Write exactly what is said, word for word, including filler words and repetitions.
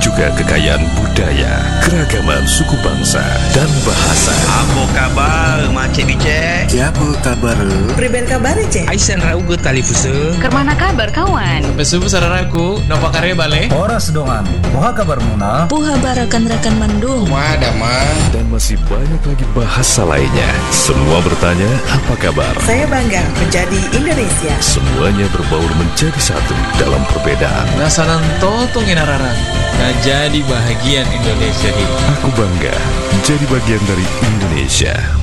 juga kekayaan budaya, keragaman suku bangsa, dan bahasa. Apa kabar, Macik Bicek? Siapa kabar? Priben kabar Cek? Aisan rauga tali fusa. Kermana kabar kawan? Besubu sararaku, nopo kare bale? Horas dongan, moha kabar muna? Puha barakan rekan mandung. Madama. Dan masih banyak lagi bahasa lainnya. Semua bertanya, apa kabar? Saya bangga menjadi Indonesia. Semuanya berbaur menjadi satu dalam perbedaan. Nasanan totong inararang. Nah jadi bahagian Indonesia ini. Aku bangga menjadi bagian dari Indonesia.